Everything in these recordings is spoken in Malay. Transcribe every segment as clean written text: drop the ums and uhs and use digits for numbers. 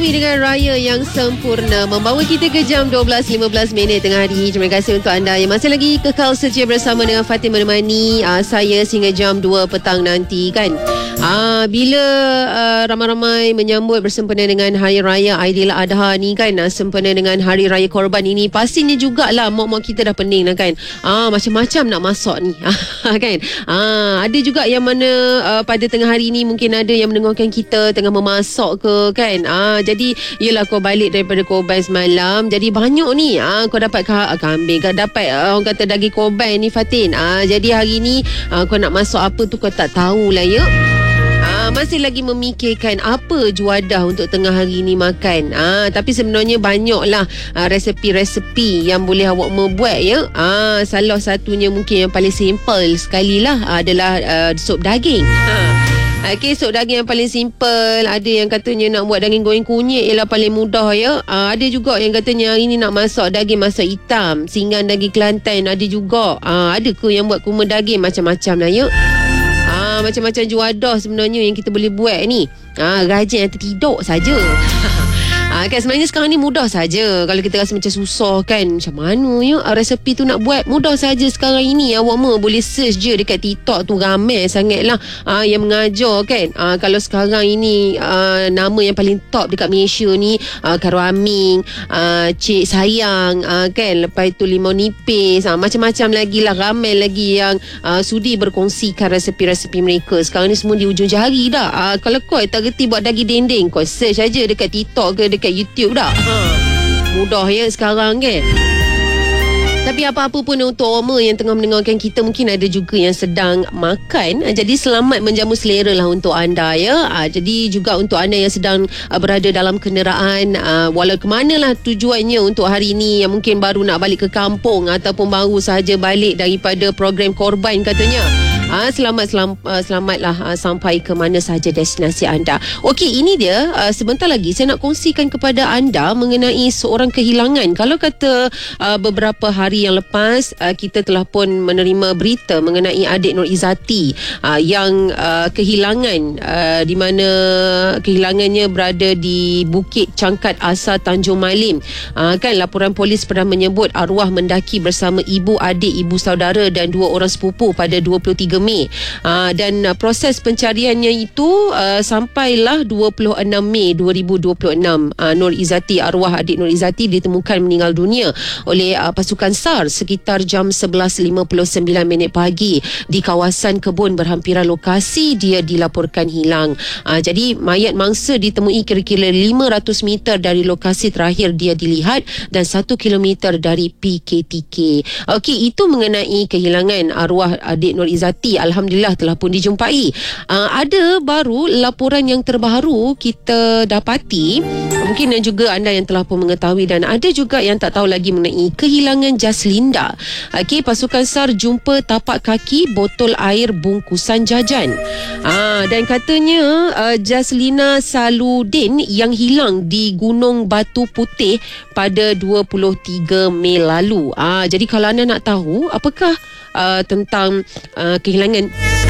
Lalui dengan raya yang sempurna membawa kita ke jam 12.15 tengah hari. Terima kasih untuk anda yang masih lagi kekal setia bersama dengan Fatin menemani saya sehingga jam 2 petang nanti kan. Bila ramai-ramai menyambut bersempena dengan Hari Raya Aidiladha ni kan, sempena dengan Hari Raya Korban ini, pastinya jugalah mak-mak kita dah pening lah kan. Macam-macam nak masak ni kan. Ada juga yang mana pada tengah hari ni mungkin ada yang mendengarkan kita tengah memasak ke kan. Jadi yelah, kau balik daripada korban semalam, jadi banyak ni kau dapat kambing, kau dapat orang kata daging korban ni Fatin. Jadi hari ni kau nak masak apa tu kau tak tahulah ya. Masih lagi memikirkan apa juadah untuk tengah hari ni makan. Tapi sebenarnya banyaklah resepi-resepi yang boleh awak buat ya. Salah satunya mungkin yang paling simple sekali lah adalah sup daging. Okay, sup daging yang paling simple. Ada yang katanya nak buat daging goreng kunyit ialah paling mudah ya. Ada juga yang katanya hari ni nak masak daging masak hitam, singgan daging Kelantan ada juga. Ada ke yang buat kurma daging, macam-macam lah ya. Macam-macam juadah sebenarnya yang kita boleh buat ni. Rajin yang tertidur saja. Kan sebenarnya sekarang ni mudah saja. Kalau kita rasa macam susah kan, macam mana ya resepi tu nak buat, mudah saja sekarang ini. Awak boleh search je dekat TikTok tu, ramai sangatlah yang mengajar kan. Kalau sekarang ini nama yang paling top dekat Malaysia ni Karo Aming, Cik Sayang kan, lepas tu Limau Nipis, macam-macam lagi lah. Ramai lagi yang sudi berkongsikan resepi-resepi mereka. Sekarang ni semua di ujung jari dah. Kalau kau tak reti buat daging dendeng, kau search aja dekat TikTok ke dekat YouTube dah. Mudah ya sekarang kan. Tapi apa-apa pun untuk orang yang tengah mendengarkan kita, mungkin ada juga yang sedang makan. Jadi selamat menjamu selera lah untuk anda ya. Jadi juga untuk anda yang sedang berada dalam kenderaan, walau ke manalah tujuannya untuk hari ini, yang mungkin baru nak balik ke kampung ataupun baru sahaja balik daripada program korban katanya. Selamatlah sampai ke mana sahaja destinasi anda. Okey, ini dia sebentar lagi saya nak kongsikan kepada anda mengenai seorang kehilangan. Kalau kata beberapa hari yang lepas kita telah pun menerima berita mengenai adik Nur Izzati yang kehilangan, di mana kehilangannya berada di Bukit Cangkat Asar Tanjung Malim. Kan laporan polis pernah menyebut arwah mendaki bersama ibu, adik, ibu saudara dan 2 orang sepupu pada 23 Mei. Dan proses pencariannya itu sampailah 26 Mei 2026. Nur Izzati, arwah adik Nur Izzati ditemukan meninggal dunia oleh pasukan SAR sekitar jam 11.59 pagi di kawasan kebun berhampiran lokasi dia dilaporkan hilang. Jadi mayat mangsa ditemui kira-kira 500 meter dari lokasi terakhir dia dilihat dan 1 kilometer dari PKTK. Okey, itu mengenai kehilangan arwah adik Nur Izzati. Alhamdulillah telah pun dijumpai. Ada baru laporan yang terbaru kita dapati, mungkin juga anda yang telah pun mengetahui, dan ada juga yang tak tahu lagi mengenai kehilangan Jaslinda. Okey, pasukan SAR jumpa tapak kaki botol air bungkusan jajan. Dan katanya Jaslina Saludin yang hilang di Gunung Batu Putih pada 23 Mei lalu. Jadi kalau anda nak tahu apakah tentang kehilangan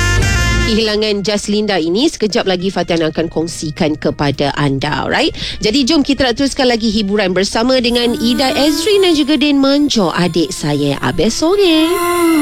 Jaslinda ini, sekejap lagi Fatin akan kongsikan kepada anda. Alright, jadi jom kita nak teruskan lagi hiburan bersama dengan Ida Ezrin dan juga Din Manjo, adik saya Abes Sore.